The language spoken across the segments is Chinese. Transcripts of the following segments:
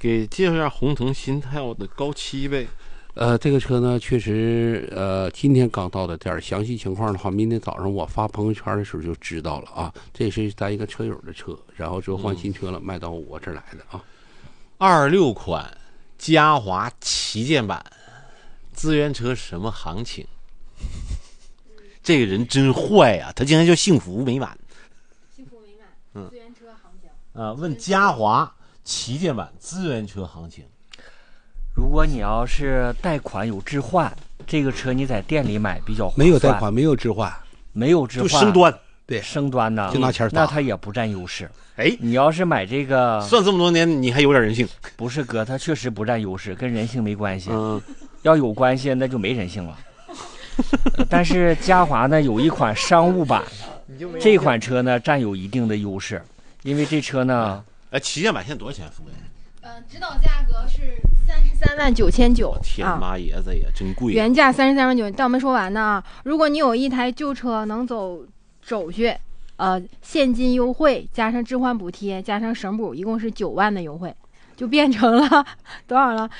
给介绍一下宏腾新泰的高7呗。 这个车呢，确实，今天刚到的店儿，详细情况的话，明天早上我发朋友圈的时候就知道了啊。这是咱一个车友的车，然后之后换新车了，卖到我这儿来的啊。 26款嘉华旗舰版资源车什么行情？这个人真坏啊，他竟然叫幸福美满。 幸福美满，资源车行情问嘉华旗舰版资源车行情。 如果你要是贷款有置换，这个车你在店里买比较划算。 没有贷款，没有置换， 没有置换， 就升端， 对， 升端呢就拿钱打， 那它也不占优势。 哎， 你要是买这个， 算这么多年，你还有点人性。 不是哥，它确实不占优势，跟人性没关系。要有关系，那就没人性了。但是嘉华呢有一款商务版，这款车呢占有一定的优势，因为这车呢， 旗舰版现在多少钱？富贵？ 指导价格是33.999万。 天妈爷子也真贵。 原价33万9，但我没说完呢。如果你有一台旧车能走手续，现金优惠加上置换补贴加上省补，一共是9万的优惠，就变成了多少了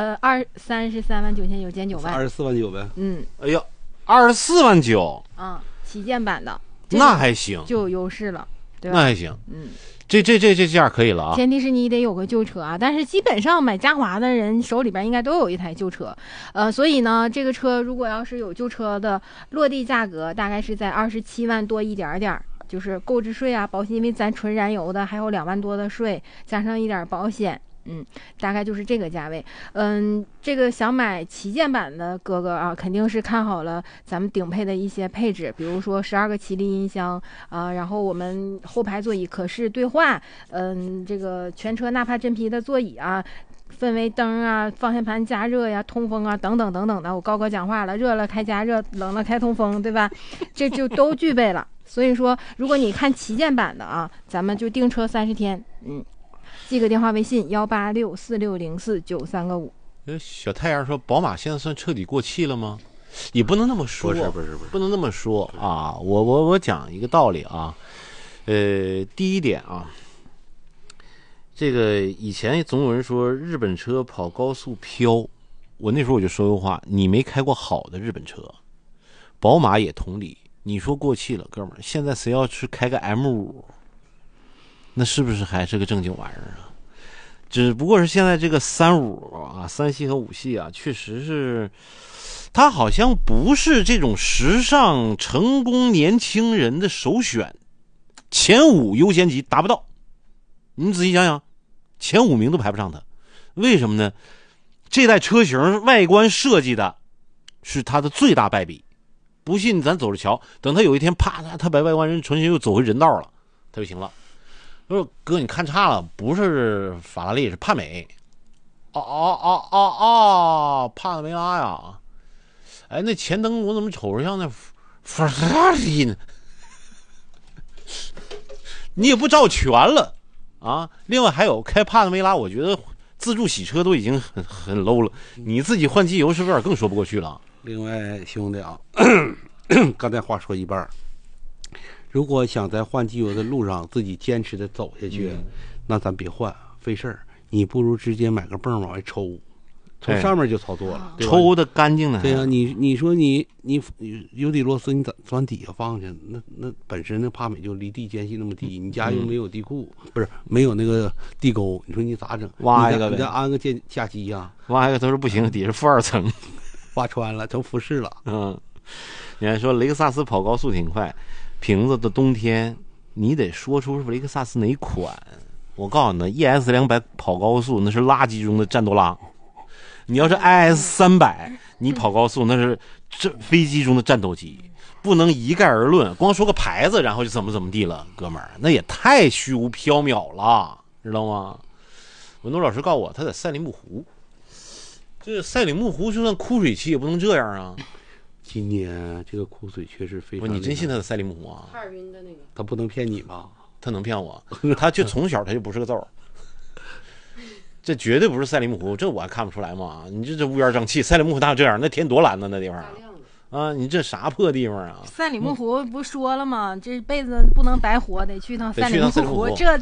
？33万9千9减9万 ，24万9呗。 哎呀，24万9。 旗舰版的， 那还行， 就有优势了，对吧？ 那还行。这价可以了啊。 前提是你得有个旧车啊，但是基本上买嘉华的人手里边应该都有一台旧车，所以呢，这个车如果要是有旧车的，落地价格大概是在27万多一点点，就是购置税啊、保险，因为咱纯燃油的还有2万多的税，加上一点保险。大概就是这个价位。这个想买旗舰版的哥哥啊，肯定是看好了咱们顶配的一些配置，比如说12个麒麟音箱然后我们后排座椅可视对话，这个全车纳帕真皮的座椅啊，氛围灯啊，方向盘加热呀，通风啊，等等等等的。我高哥讲话了，热了开加热，冷了开通风，对吧？这就都具备了。所以说，如果你看旗舰版的啊，咱们就订车30天，记个电话微信186460493个5。 小太阳说，宝马现在算彻底过气了吗？也不能那么说，不能那么说啊。我讲一个道理啊，第一点啊，这个以前总有人说日本车跑高速飘，我那时候我就说过话，你没开过好的日本车，宝马也同理。你说过气了，哥们儿，现在谁要是开个 M5，那是不是还是个正经玩意儿啊？只不过是现在这个35啊，3系和5系啊，确实是，它好像不是这种时尚成功年轻人的首选，前5优先级达不到。你仔细想想，前5名都排不上它，为什么呢？这代车型外观设计的是它的最大败笔。不信咱走着瞧，等他有一天啪，他把外观人重新又走回人道了，他就行了。说哥，你看差了，不是法拉利，是帕美。帕梅拉呀！哎，那前灯我怎么瞅着像那法拉利呢？你也不照全了啊！另外还有开帕梅拉，我觉得自助洗车都已经很 low 了，你自己换机油是不是有点更说不过去了？ 另外，兄弟啊，刚才话说一半，如果想在换机油的路上自己坚持的走下去，那咱别换，费事儿。你不如直接买个泵往外抽，从上面就操作了， 抽的干净的。 对呀，你说你油底螺丝你钻底下放去，那本身那帕美就离地间隙那么低，你家又没有地库，不是没有那个地沟，你说你咋整？ 挖一个呗， 你再安个架机呀， 挖一个都是不行，底下负2层。 挖穿了，成复式了。 你还说雷克萨斯跑高速挺快，瓶子的冬天你得说出雷克萨斯哪款。我告诉你 ，ES 200跑高速那是垃圾中的战斗拉，你要是 IS 300，你跑高速那是飞机中的战斗机，不能一概而论，光说个牌子然后就怎么地了，哥们儿，那也太虚无缥缈了，知道吗？文东老师告诉我，他在赛里木湖。这赛里木湖就算枯水期也不能这样啊！ 今年这个枯水确实非常。 不，你真信他的赛里木湖啊？ 哈尔滨的那个， 他不能骗你吧？ 他能骗我？他就从小他就不是个揍，这绝对不是赛里木湖，这我还看不出来吗？你这乌烟瘴气，赛里木湖大这样，那天多蓝呢，那地方啊！你这啥破地方啊？ 赛里木湖不说了吗？这辈子不能白活，得去趟赛里木湖，这